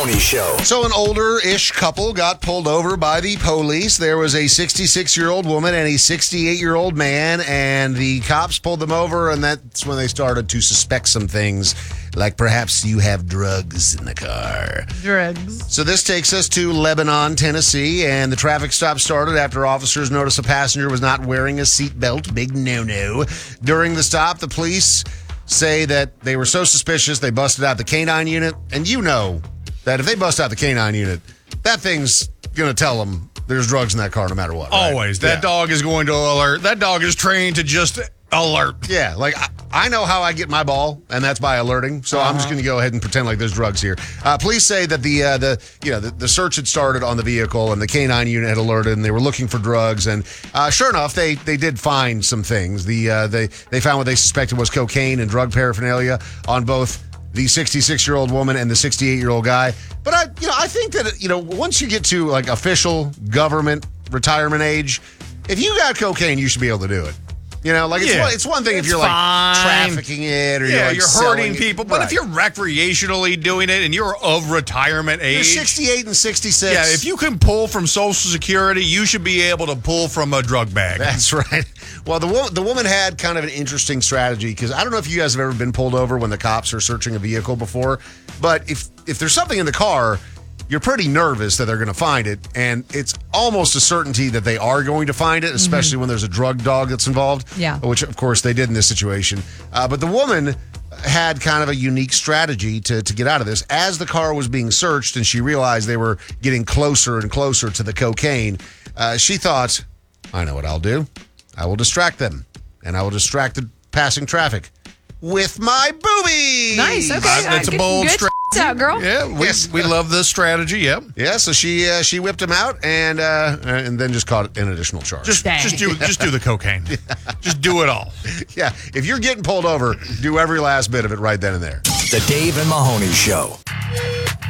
Show. So an older-ish couple got pulled over by the police. There was a 66-year-old woman and a 68-year-old man, and the cops pulled them over, and that's when they started to suspect some things, like perhaps you have drugs in the car. Drugs. So this takes us to Lebanon, Tennessee, and the traffic stop started after officers noticed a passenger was not wearing a seatbelt. Big no-no. During the stop, the police say that they were so suspicious they busted out the canine unit, and you know that if they bust out the canine unit, that thing's going to tell them there's drugs in that car no matter what. Right? Always. That dog is going to alert. That dog is trained to just alert. Yeah, like I know how I get my ball, and that's by alerting. So I'm just going to go ahead and pretend like there's drugs here. Police say that the search had started on the vehicle, and the canine unit had alerted, and they were looking for drugs. And sure enough, they did find some things. They found what they suspected was cocaine and drug paraphernalia on both the 66-year-old woman and the 68-year-old guy. But I think that once you get to like official government retirement age, if you got cocaine, you should be able to do it. It's one thing if you're like trafficking it or you're hurting people. But if you're recreationally doing it and you're of retirement age, you're 68 and 66. Yeah, if you can pull from Social Security, you should be able to pull from a drug bag. That's right. Well, the woman had kind of an interesting strategy, because I don't know if you guys have ever been pulled over when the cops are searching a vehicle before, but if there's something in the car, you're pretty nervous that they're going to find it, and it's almost a certainty that they are going to find it, especially when there's a drug dog that's involved, which, of course, they did in this situation. But the woman had kind of a unique strategy to get out of this. As the car was being searched and she realized they were getting closer and closer to the cocaine, she thought, I know what I'll do. I will distract them, and I will distract the passing traffic with my boobies. Nice, okay. That's a bold strategy. Out, girl. Yeah, we love this strategy. Yep. Yeah, so she whipped him out and then just caught an additional charge. Just do the cocaine. Just do it all. Yeah, if you're getting pulled over, do every last bit of it right then and there. The Dave and Mahoney Show.